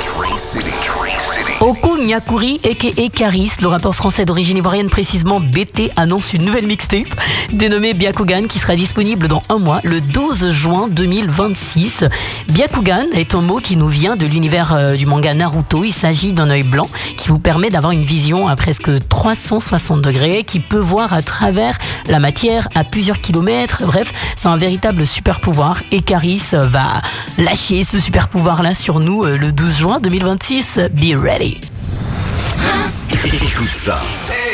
Oku Nyakuri aka Caris, le rappeur français d'origine ivoirienne précisément BT, annonce une nouvelle mixtape dénommée Byakugan qui sera disponible dans un mois, le 12 juin 2026. Byakugan est un mot qui nous vient de l'univers du manga Naruto. Il s'agit d'un œil blanc qui vous permet d'avoir une vision à presque 360 degrés, qui peut voir à travers la matière à plusieurs kilomètres. Bref, c'est un véritable super pouvoir et Caris va lâcher ce super pouvoir là sur nous le 12 juin 2026. Be ready. Écoute ça.